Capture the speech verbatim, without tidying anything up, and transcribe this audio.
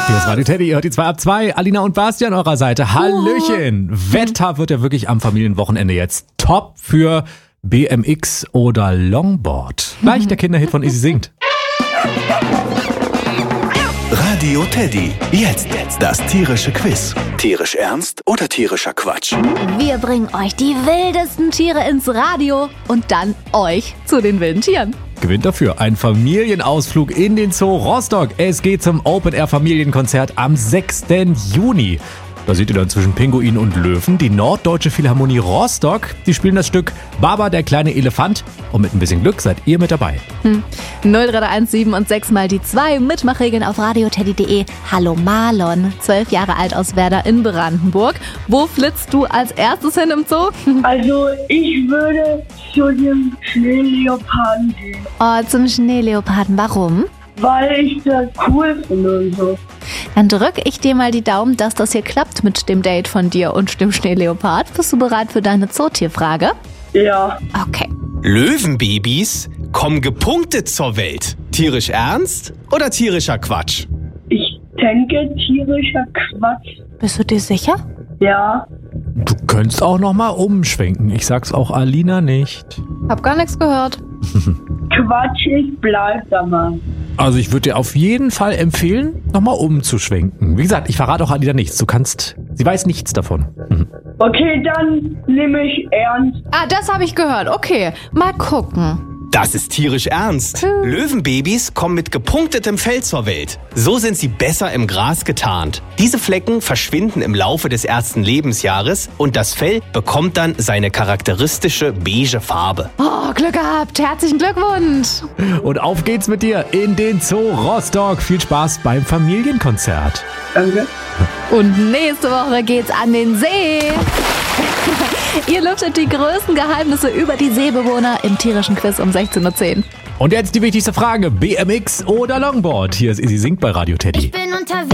Hier ist Radio Teddy, ihr hört die zwei ab zwei. Alina und Basti an eurer Seite. Hallöchen. Uh. Wetter wird ja wirklich am Familienwochenende jetzt top für B M X oder Longboard. Gleich der Kinderhit von Easy singt. Radio Teddy. Jetzt, jetzt das tierische Quiz. Tierisch ernst oder tierischer Quatsch? Wir bringen euch die wildesten Tiere ins Radio und dann euch zu den wilden Tieren. Gewinnt dafür ein Familienausflug in den Zoo Rostock. Es geht zum Open-Air-Familienkonzert am sechsten Juni. Da seht ihr dann zwischen Pinguin und Löwen die Norddeutsche Philharmonie Rostock. Die spielen das Stück Baba, der kleine Elefant. Und mit ein bisschen Glück seid ihr mit dabei. Hm. null drei eins sieben und sechs mal die zwei. Mitmachregeln auf radioteddy punkt de. Hallo Marlon, zwölf Jahre alt aus Werder in Brandenburg. Wo flitzt du als erstes hin im Zoo? Also ich würde zu dem Schneeleoparden gehen. Oh, zum Schneeleoparden. Warum? Weil ich das cool finde und so. Dann drück ich dir mal die Daumen, dass das hier klappt mit dem Date von dir und dem Schneeleopard. Bist du bereit für deine Zootierfrage? Ja. Okay. Löwenbabys kommen gepunktet zur Welt. Tierisch ernst oder tierischer Quatsch? Ich denke tierischer Quatsch. Bist du dir sicher? Ja. Du könntest auch noch mal umschwenken. Ich sag's auch Alina nicht. Hab gar nichts gehört. Quatsch, ich bleib dabei. Also ich würde dir auf jeden Fall empfehlen, nochmal umzuschwenken. Wie gesagt, ich verrate auch Alina nichts. Du kannst, sie weiß nichts davon. Mhm. Okay, dann nehme ich ernst. Ah, das habe ich gehört. Okay, mal gucken. Das ist tierisch ernst. Hm. Löwenbabys kommen mit gepunktetem Fell zur Welt. So sind sie besser im Gras getarnt. Diese Flecken verschwinden im Laufe des ersten Lebensjahres und das Fell bekommt dann seine charakteristische beige Farbe. Oh, Glück gehabt. Herzlichen Glückwunsch. Und auf geht's mit dir in den Zoo Rostock. Viel Spaß beim Familienkonzert. Danke. Und nächste Woche geht's an den See. Ihr lüftet die größten Geheimnisse über die Seebewohner im tierischen Quiz um sechzehn Uhr zehn. Und jetzt die wichtigste Frage. B M X oder Longboard? Hier ist Easy singt bei Radio Teddy. Ich bin unterwegs.